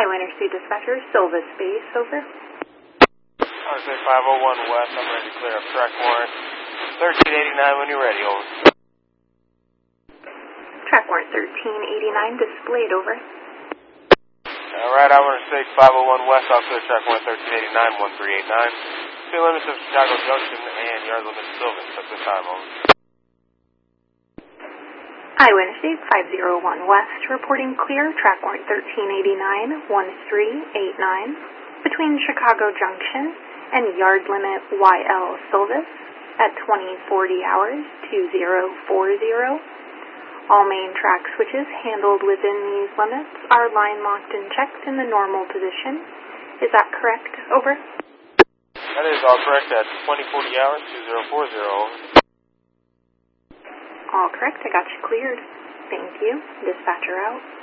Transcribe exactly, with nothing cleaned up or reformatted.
Interstate Dispatcher, Silva Space, over. R S A five oh one West, I'm ready to clear up track warrant thirteen eighty-nine when you're ready, over. Track warrant thirteen eighty-nine displayed, over. Alright, I want to say five oh one West, I'll clear track warrant thirteen eighty-nine, one three eight nine. Speed limits of Chicago Junction and yard limits Sylvan at this time, over. Iowa Interstate five oh one West, reporting clear, track warrant thirteen eighty-nine, one three eight nine, between Chicago Junction and yard limit Y L Silvis at twenty forty hours, two zero four zero. All main track switches handled within these limits are line locked and checked in the normal position. Is that correct? Over. That is all correct at twenty forty hours, two zero four zero. All correct. I got you cleared. Thank you. Dispatcher out.